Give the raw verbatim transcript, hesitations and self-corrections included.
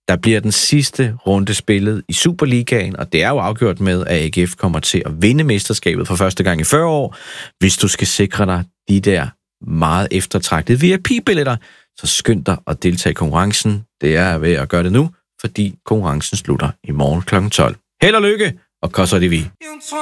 Der bliver den sidste runde spillet i Superligaen, og det er jo afgjort med, at A G F kommer til at vinde mesterskabet for første gang i fyrre år. Hvis du skal sikre dig de der meget eftertragtede V I P-billetter, så skynd dig at deltage i konkurrencen. Det er ved at gøre det nu, fordi konkurrencen slutter i morgen klokken tolv. Held og lykke, og kosser det vi.